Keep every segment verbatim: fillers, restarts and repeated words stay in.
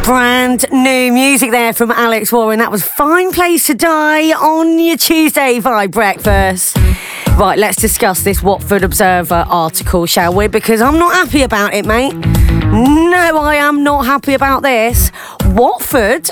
Brand new music there from Alex Warren. That was Fine Place to Die on your Tuesday Vibe Breakfast. Right, let's discuss this Watford Observer article, shall we? Because I'm not happy about it, mate. No, I am not happy about this. Watford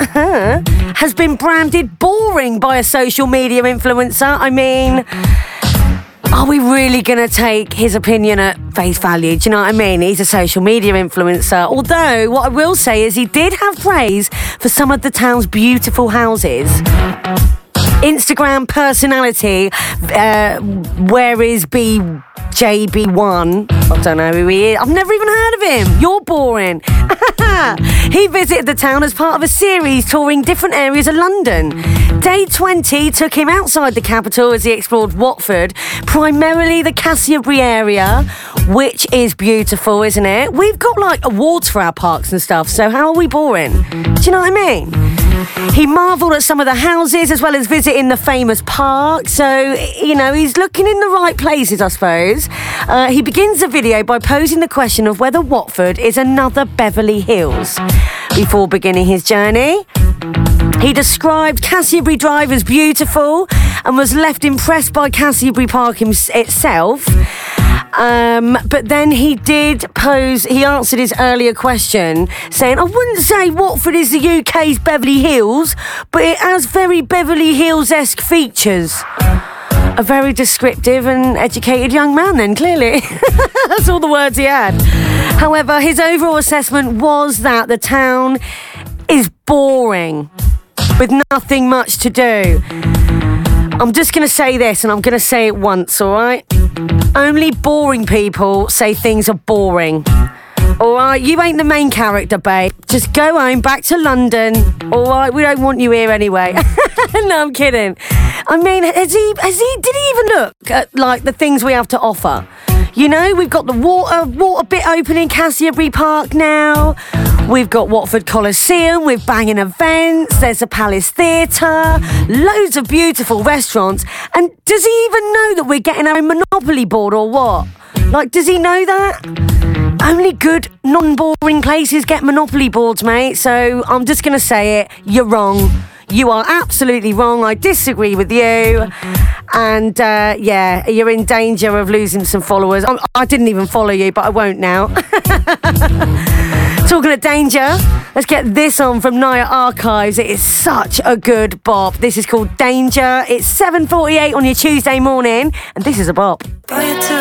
has been branded boring by a social media influencer. I mean, are we really going to take his opinion at face value? Do you know what I mean? He's a social media influencer. Although, what I will say is he did have praise for some of the town's beautiful houses. Instagram personality, uh, where is B J B one? I don't know who he is. I've never even heard of him. You're boring. He visited the town as part of a series touring different areas of London. Day twenty took him outside the capital as he explored Watford, primarily the Cassiopary area, which is beautiful, isn't it? We've got like awards for our parks and stuff, so how are we boring? Do you know what I mean? He marvelled at some of the houses as well as visiting the famous park. So, you know, he's looking in the right places, I suppose. Uh, he begins the video by posing the question of whether Watford is another Beverly Hills. Before beginning his journey, he described Cassiopary Drive as beautiful and was left impressed by Cassiopary Park itself. Um, but then he did pose, he answered his earlier question saying, I wouldn't say Watford is the U K's Beverly Hills, but it has very Beverly Hills-esque features. A very descriptive and educated young man then, clearly. That's all the words he had. However, his overall assessment was that the town is boring, with nothing much to do. I'm just going to say this, and I'm going to say it once, all right? Only boring people say things are boring. All right, you ain't the main character, babe. Just go home, back to London. All right, we don't want you here anyway. No, I'm kidding. I mean, has he, has he, did he even look at, like, the things we have to offer? You know, we've got the water, water bit open in Cassiopary Park now. We've got Watford Coliseum with banging events. There's a Palace Theatre, loads of beautiful restaurants. And does he even know that we're getting our own Monopoly board or what? Like, does he know that? Only good, non-boring places get Monopoly boards, mate. So I'm just going to say it. You're wrong. You are absolutely wrong. I disagree with you. And, uh, yeah, you're in danger of losing some followers. I, I didn't even follow you, but I won't now. Talking of danger, let's get this on from Naya Archives. It is such a good bop. This is called Danger. It's seven forty-eight on your Tuesday morning, and this is a bop.